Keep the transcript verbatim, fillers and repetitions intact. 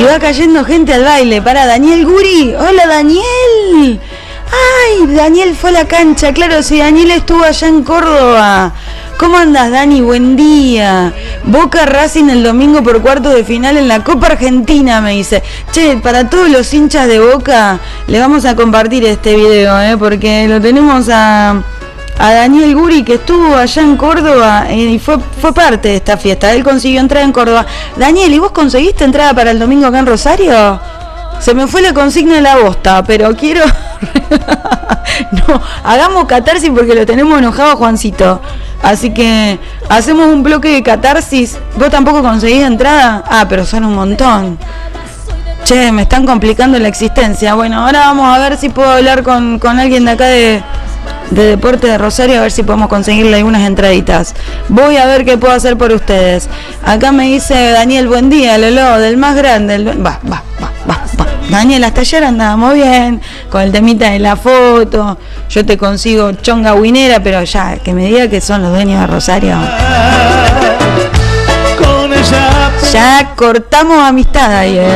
Y va cayendo gente al baile. Para Daniel Guri. Hola, Daniel. Ay, Daniel fue a la cancha. Claro, si Daniel estuvo allá en Córdoba. ¿Cómo andas, Dani? Buen día. Boca Racing el domingo por cuarto de final en la Copa Argentina, me dice. Che, para todos los hinchas de Boca, le vamos a compartir este video, ¿eh? Porque lo tenemos a, a Daniel Guri, que estuvo allá en Córdoba y fue, fue parte de esta fiesta. Él consiguió entrada en Córdoba. Daniel, ¿y vos conseguiste entrada para el domingo acá en Rosario? Se me fue la consigna de la bosta, pero quiero... No, hagamos catarsis porque lo tenemos enojado a Juancito. Así que hacemos un bloque de catarsis. ¿Vos tampoco conseguís entrada? Ah, pero son un montón. Che, me están complicando la existencia. Bueno, ahora vamos a ver si puedo hablar con, con alguien de acá de, de Deporte de Rosario, a ver si podemos conseguirle algunas entraditas. Voy a ver qué puedo hacer por ustedes. Acá me dice Daniel, buen día, Lolo, del más grande. El... Va, va, va, va, va. Daniel, hasta ayer andábamos bien, con el temita de la foto. Yo te consigo chonga winera, pero ya, que me diga que son los dueños de Rosario. Ya cortamos amistad ahí, eh.